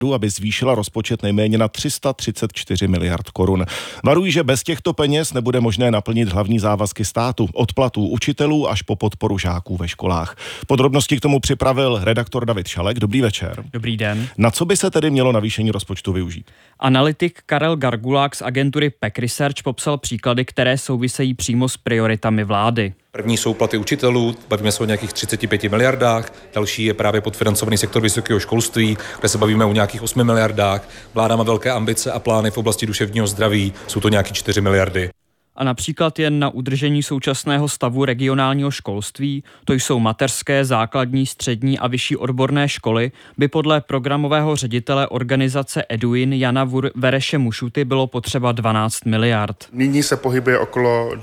aby zvýšila rozpočet nejméně na 334 miliard korun. Varují, že bez těchto peněz nebude možné naplnit hlavní závazky státu, od platů učitelů až po podporu žáků ve školách. Podrobnosti k tomu připravil redaktor David Šalek. Dobrý večer. Dobrý den. Na co by se tedy mělo navýšení rozpočtu využít? Analytik Karel Gargulák z agentury PEC Research popsal příklady, které souvisejí přímo s prioritami vlády. První jsou platy učitelů, bavíme se o nějakých 35 miliardách, další je právě podfinancovaný sektor vysokého školství, kde se bavíme o nějakých 8 miliardách. Vláda má velké ambice a plány v oblasti duševního zdraví, jsou to nějaký 4 miliardy. A například jen na udržení současného stavu regionálního školství, to jsou mateřské, základní, střední a vyšší odborné školy, by podle programového ředitele organizace Eduin Jana Vereše Mušuty bylo potřeba 12 miliard. Nyní se pohybuje okolo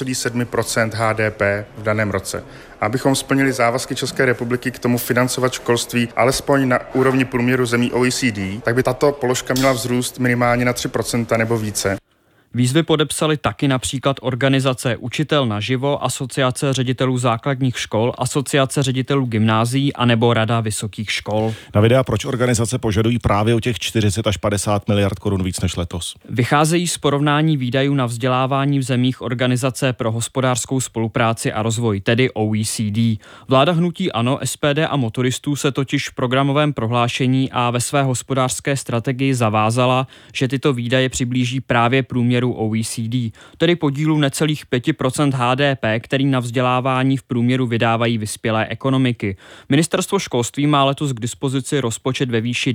2,7% HDP v daném roce. Abychom splnili závazky České republiky k tomu financovat školství alespoň na úrovni průměru zemí OECD, tak by tato položka měla vzrůst minimálně na 3% nebo více. Výzvy podepsali taky například organizace Učitel naživo, Asociace ředitelů základních škol, Asociace ředitelů gymnázií a nebo Rada vysokých škol. Davide, a proč organizace požadují právě o těch 40 až 50 miliard korun víc než letos? Vycházejí z porovnání výdajů na vzdělávání v zemích Organizace pro hospodářskou spolupráci a rozvoj, tedy OECD. Vláda hnutí ANO, SPD a motoristů se totiž v programovém prohlášení a ve své hospodářské strategii zavázala, že tyto výdaje přiblíží právě průměru OECD, tedy podílu necelých 5% HDP, který na vzdělávání v průměru vydávají vyspělé ekonomiky. Ministerstvo školství má letos k dispozici rozpočet ve výši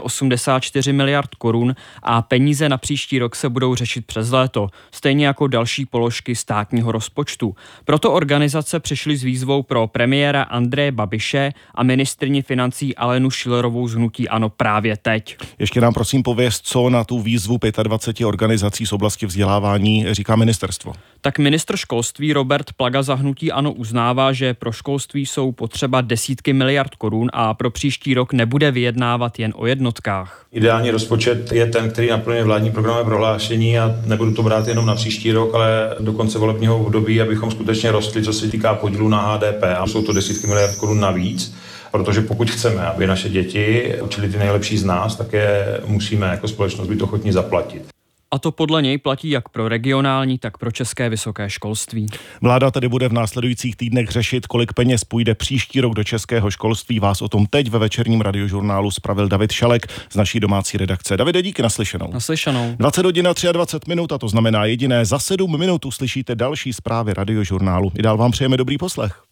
284 miliard korun a peníze na příští rok se budou řešit přes léto, stejně jako další položky státního rozpočtu. Proto organizace přišly s výzvou pro premiéra Andreje Babiše a ministryni financí Alenu Schillerovou z hnutí ANO právě teď. Ještě nám prosím pověz, co na tu výzvu 25 organizací z oblasti vzdělávání říká ministerstvo. Tak ministr školství Robert Plaga za hnutí ANO uznává, že pro školství jsou potřeba desítky miliard korun a pro příští rok nebude vyjednávat jen o jednotkách. Ideální rozpočet je ten, který naplňuje vládní programové prohlášení a nebudu to brát jenom na příští rok, ale do konce volebního období, abychom skutečně rostli, co se týká podílu na HDP. A jsou to desítky miliard korun navíc. Protože pokud chceme, aby naše děti učili ty nejlepší z nás, tak je musíme jako společnost být ochotní zaplatit. A to podle něj platí jak pro regionální, tak pro české vysoké školství. Vláda tedy bude v následujících týdnech řešit, kolik peněz půjde příští rok do českého školství. Vás o tom teď ve večerním radiožurnálu spravil David Šalek z naší domácí redakce. Davide, díky, naslyšenou. Naslyšenou. 20 hodin a 23 minut, a to znamená jediné. Za 7 minut uslyšíte další zprávy radiožurnálu. I dál vám přejeme dobrý poslech.